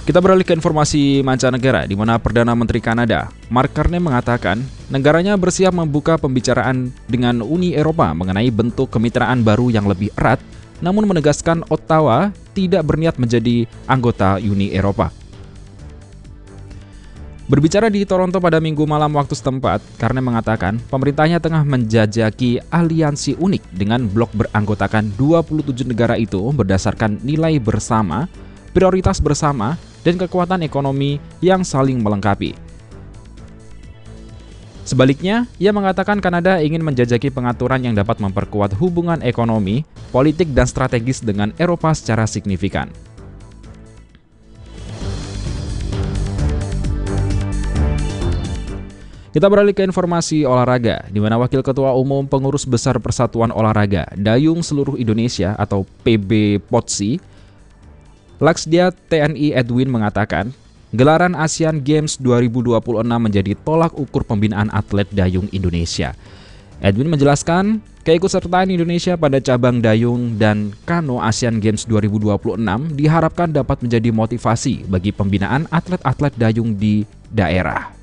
Kita beralih ke informasi mancanegara, di mana Perdana Menteri Kanada, Mark Carney mengatakan negaranya bersiap membuka pembicaraan dengan Uni Eropa mengenai bentuk kemitraan baru yang lebih erat, namun menegaskan Ottawa tidak berniat menjadi anggota Uni Eropa. Berbicara di Toronto pada Minggu malam waktu setempat, Carney mengatakan pemerintahnya tengah menjajaki aliansi unik dengan blok beranggotakan 27 negara itu berdasarkan nilai bersama, prioritas bersama, dan kekuatan ekonomi yang saling melengkapi. Sebaliknya, ia mengatakan Kanada ingin menjajaki pengaturan yang dapat memperkuat hubungan ekonomi, politik, dan strategis dengan Eropa secara signifikan. Kita beralih ke informasi olahraga, di mana Wakil Ketua Umum Pengurus Besar Persatuan Olahraga Dayung Seluruh Indonesia atau PB PODSI, Laksdia TNI Edwin mengatakan, gelaran Asian Games 2026 menjadi tolak ukur pembinaan atlet dayung Indonesia. Edwin menjelaskan, keikutsertaan Indonesia pada cabang dayung dan kano Asian Games 2026 diharapkan dapat menjadi motivasi bagi pembinaan atlet-atlet dayung di daerah.